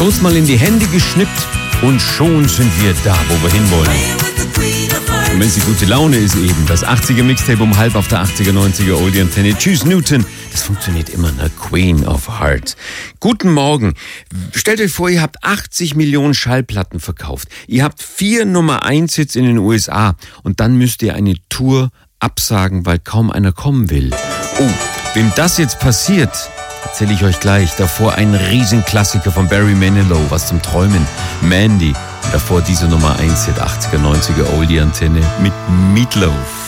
Kurz mal in die Hände geschnippt und schon sind wir da, wo wir hinwollen. Und wenn sie gute Laune ist eben, das 80er Mixtape um halb auf der 80er, 90er Oldie Antenne. Tschüss Newton, das funktioniert immer, ne? Queen of Heart. Guten Morgen. Stellt euch vor, ihr habt 80 Millionen Schallplatten verkauft. Ihr habt 4 Nummer 1 Hits in den USA und dann müsst ihr eine Tour absagen, weil kaum einer kommen will. Oh, wem das jetzt passiert, erzähle ich euch gleich. Davor ein Riesenklassiker von Barry Manilow, was zum Träumen. Mandy. Und davor diese Nummer 1 Hit 80er, 90er Oldie Antenne mit Meatloaf.